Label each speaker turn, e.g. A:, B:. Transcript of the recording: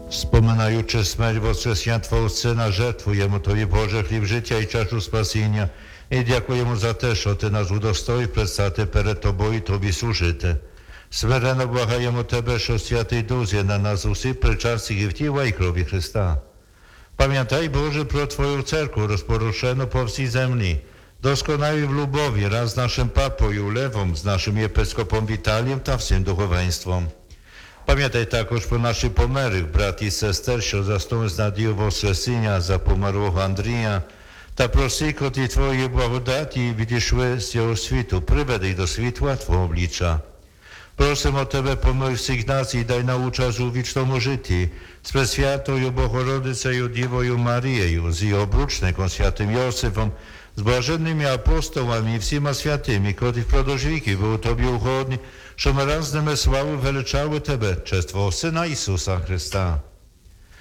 A: Споминаючи смерть воскресіння Твого Сина, жертвуємо Тобі, Боже, хліб життя і чашу спасіння, і дякуємо за те, що Ти нас удостоїв предстати перед Тобою і Тобі служити. Смиренно благаємо Тебе, що Святий Дух з'єднає нас усі причастників тіла і крові Христа. Пам'ятай, Боже, про Твою церкву, розпорушену по всій землі, досконалій в любові, раз з нашим папою Левом, з нашим єпископом Віталієм та всім духовенством. Пам'ятай також про наших померлих брат і сестер, що заснули з надією Воскресіння за померлого Андрія, та про всіх, котрі Твої благодаті відійшли з цього світу, приведи їх до світла Твого обличчя. Просимо Тебе, помилуй всіх нас і дай нам участь у вічному житті з Пресвятою Богородицею Дівою Марією, з її обручником святим Йосифом, з блаженними апостолами і всіма святими, котрі впродовж віків були Тобі угодні, що ми раз з ними славу величали Тебе, через Твого Сина Ісуса Христа.